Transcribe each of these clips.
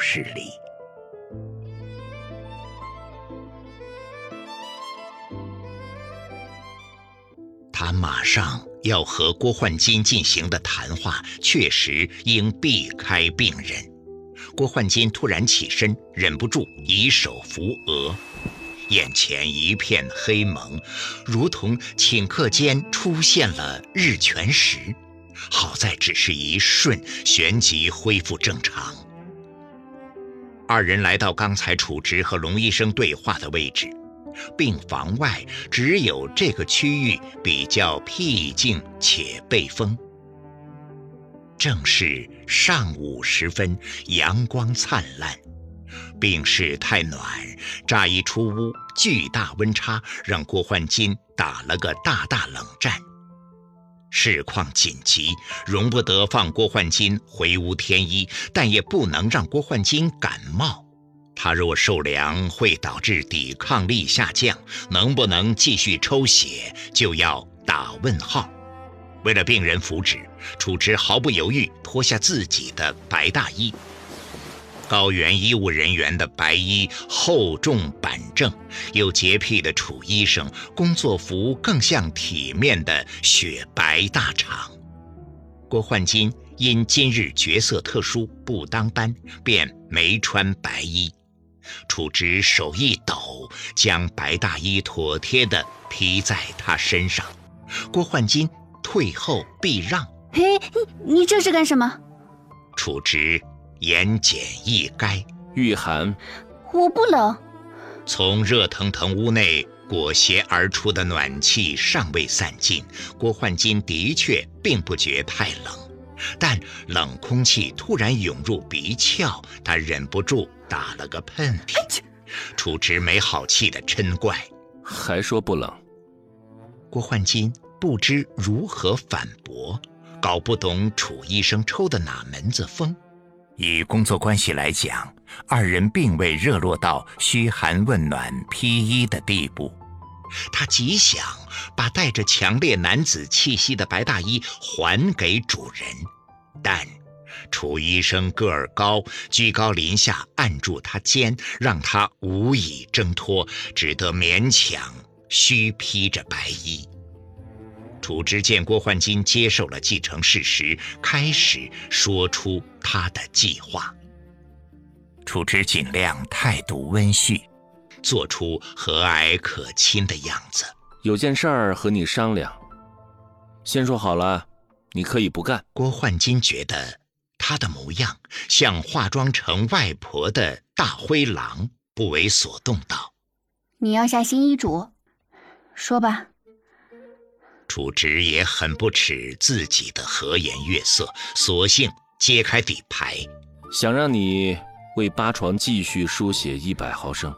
室里。他马上要和郭焕金进行的谈话确实应避开病人。郭焕金突然起身，忍不住以手扶额，眼前一片黑蒙，如同顷刻间出现了日全食。好在只是一瞬，旋即恢复正常。二人来到刚才楚直和龙医生对话的位置，病房外只有这个区域比较僻静且背风。正是上午时分，阳光灿烂，病室太暖，乍一出屋，巨大温差让郭焕金打了个大冷战。事况紧急，容不得放郭焕金回屋添衣，但也不能让郭焕金感冒。他若受凉，会导致抵抗力下降，能不能继续抽血就要打问号。为了病人福祉，楚直毫不犹豫脱下自己的白大衣。高原医务人员的白衣厚重板正，有洁癖的楚医生工作服更像体面的雪白大氅。郭焕金因今日角色特殊不当班，便没穿白衣。楚直手一抖，将白大衣妥帖地披在他身上。郭焕金退后避让。 嘿，你这是干什么？ 楚直言简意赅。 御寒。 我不冷。 从热腾腾屋内裹挟而出的暖气尚未散尽，郭焕金的确并不觉太冷，但冷空气突然涌入鼻窍，他忍不住打了个喷嚏。楚直没好气地嗔怪： 还说不冷。 郭焕金不知如何反驳，搞不懂楚医生抽的哪门子风。以工作关系来讲，二人并未热络到嘘寒问暖披衣的地步。他极想把带着强烈男子气息的白大衣还给主人，但楚医生个儿高，居高临下按住他肩，让他无以挣脱，只得勉强虚披着白衣。楚直见郭焕金接受了既成事实，开始说出他的计划。楚直尽量态度温煦，做出和蔼可亲的样子。 有件事儿和你商量，先说好了，你可以不干。 郭焕金觉得他的模样像化妆成外婆的大灰狼，不为所动道： 你要下新医嘱，说吧。 楚直也很不耻自己的和颜悦色，索性揭开底牌， 想让你为八床继续输血100毫升。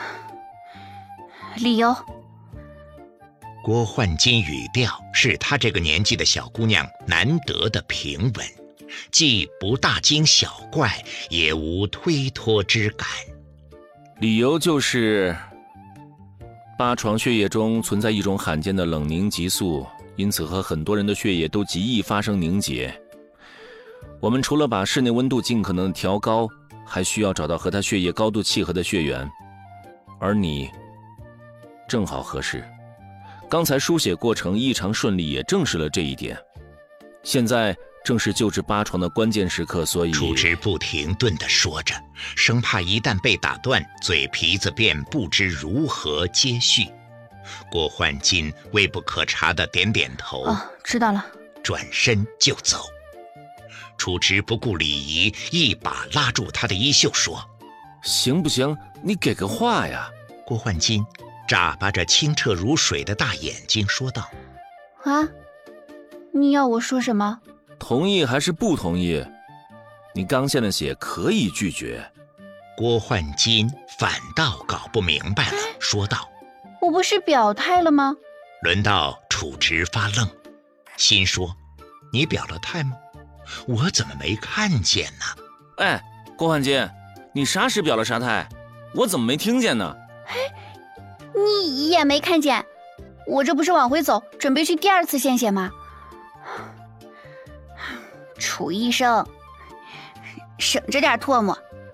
理由？ 郭焕金语调是他这个年纪的小姑娘难得的平稳，既不大惊小怪，也无推脱之感。 理由就是八床血液中存在一种罕见的冷凝激素，因此和很多人的血液都极易发生凝结。我们除了把室内温度尽可能调高，还需要找到和他血液高度契合的血源，而你正好合适。刚才输血过程异常顺利，也证实了这一点。现在正是救治八床的关键时刻，所以楚直不停顿地说着，生怕一旦被打断，嘴皮子便不知如何接续。郭焕金微不可察地点点头， 知道了， 转身就走。楚直不顾礼仪，一把拉住他的衣袖说： 行不行，你给个话呀。 郭焕金眨巴着清澈如水的大眼睛说道： 啊，你要我说什么？ 同意还是不同意？你刚献的血可以拒绝。 郭焕金反倒搞不明白了，说道： 我不是表态了吗？ 轮到楚直发愣，心说：你表了态吗？我怎么没看见呢？ 哎，郭焕金，你啥时表了啥态？我怎么没听见呢？ 你也没看见？我这不是往回走，准备去第2次献血吗？楚医生，省着点唾沫。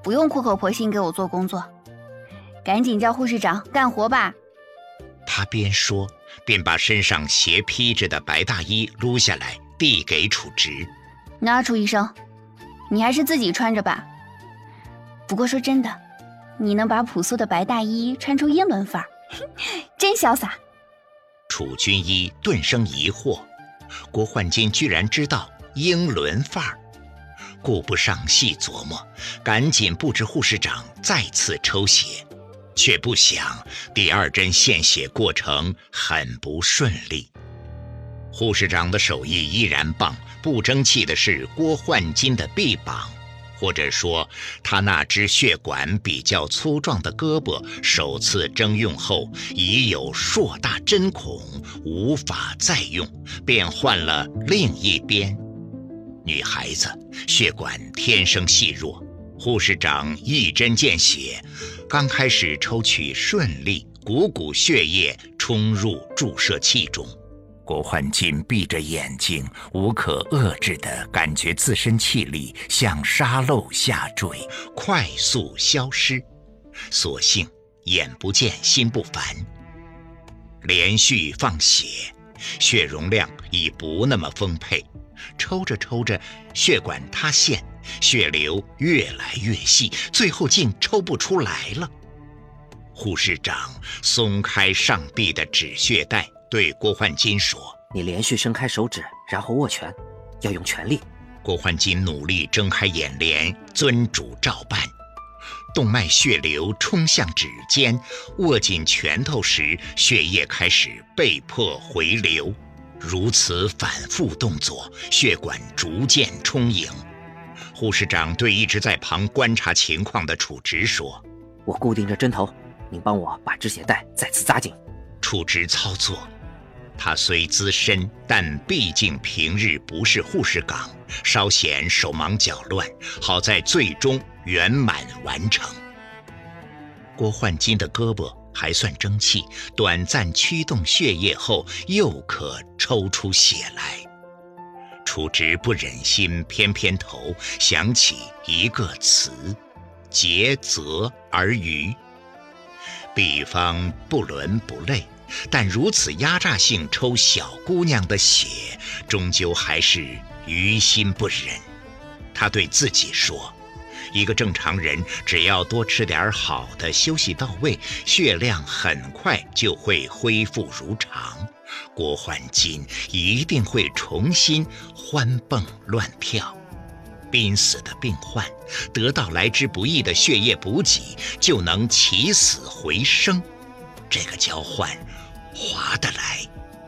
不用苦口婆心给我做工作，赶紧叫护士长干活吧。 他边说便把身上斜披着的白大衣撸下来递给楚直。 那楚医生，你还是自己穿着吧。不过说真的，你能把朴素的白大衣穿出英伦范儿，真潇洒。 楚军医顿生疑惑，郭焕金居然知道英伦范儿，顾不上细琢磨，赶紧布置护士长再次抽血，却不想第二针献血过程很不顺利。护士长的手艺依然棒，不争气的是郭焕金的臂膀，或者说他那只血管比较粗壮的胳膊，首次征用后已有硕大针孔，无法再用，便换了另一边。女孩子血管天生细弱，护士长一针见血，刚开始抽取顺利，股股血液冲入注射器中。郭焕金闭着眼睛，无可遏制地感觉自身气力像沙漏下坠，快速消失。所幸眼不见心不烦，连续放血，血容量已不那么丰沛，抽着抽着，血管塌陷，血流越来越细，最后竟抽不出来了。护士长松开上臂的止血带，对郭焕金说：“ 你连续伸开手指，然后握拳，要用全力。” 郭焕金努力睁开眼帘，遵嘱照办。动脉血流冲向指尖，握紧拳头时，血液开始被迫回流。如此反复动作，血管逐渐充盈。护士长对一直在旁观察情况的楚直说：“ 我固定着针头，您帮我把止血带再次扎紧。” 楚直操作。他虽资深，但毕竟平日不是护士岗，稍显手忙脚乱，好在最终圆满完成。郭焕金的胳膊还算争气，短暂驱动血液后又可抽出血来。楚直不忍心偏偏头，想起一个词：竭泽而渔。比方不伦不类，但如此压榨性抽小姑娘的血，终究还是于心不忍。他对自己说，一个正常人只要多吃点好的，休息到位，血量很快就会恢复如常。郭焕金一定会重新欢蹦乱跳。濒死的病患得到来之不易的血液补给，就能起死回生，这个交换划得来。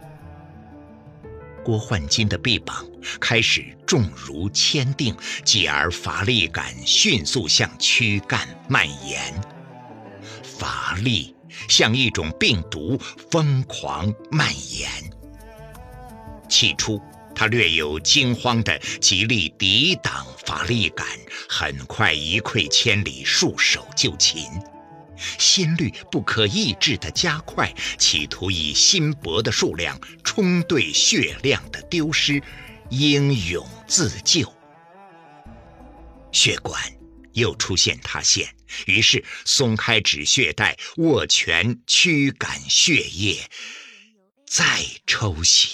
郭焕金的臂膀开始重如铅锭，继而乏力感迅速向躯干蔓延。乏力像一种病毒，疯狂蔓延。起初他略有惊慌地极力抵挡乏力感，很快一溃千里，束手就擒。心率不可抑制地加快，企图以心搏的数量冲对血量的丢失，英勇自救。血管又出现塌陷，于是松开止血带，握拳驱赶血液，再抽血。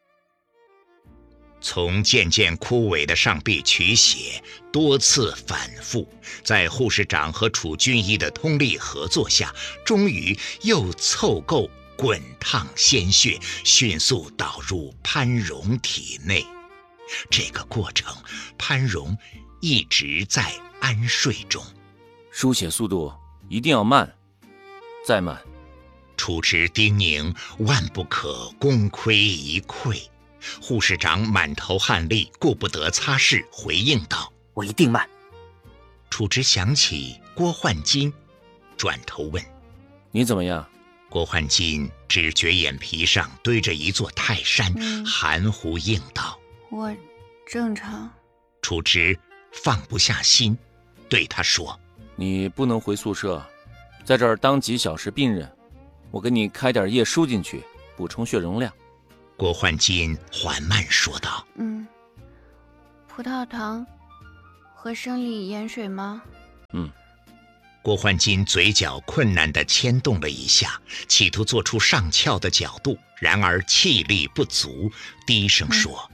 从渐渐枯萎的上臂取血，多次反复，在护士长和楚军医的通力合作下，终于又凑够滚烫鲜血，迅速导入潘荣体内。这个过程，潘荣一直在安睡中。 输血速度一定要慢，再慢。 楚直叮咛，万不可功亏一篑。护士长满头汗粒，顾不得擦拭，回应道：“ 我一定慢。” 楚直想起郭焕金，转头问：“ 你怎么样？” 郭焕金只觉眼皮上堆着一座泰山，含糊应道：“ 我正常。” 楚直放不下心，对他说：“ 你不能回宿舍，在这儿当几小时病人，我给你开点液输进去，补充血容量。” 郭焕金缓慢说道：“ 葡萄糖和生理盐水吗？” 郭焕金嘴角困难地牵动了一下，企图做出上翘的角度，然而气力不足，低声说：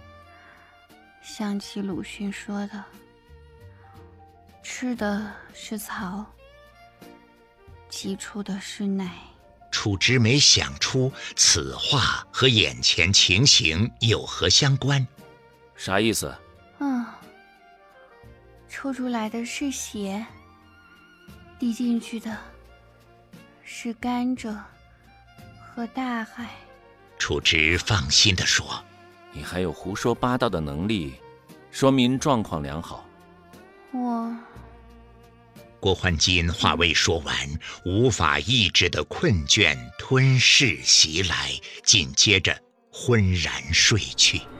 想起鲁迅说的，吃的是草，挤出的是奶。 楚直没想出此话和眼前情形有何相关。 啥意思？ 抽出来的是血，滴进去的是甘蔗和大海。 楚直放心地说： 你还有胡说八道的能力，说明状况良好。 郭焕金话未说完，无法抑制的困倦吞噬袭来，紧接着昏然睡去。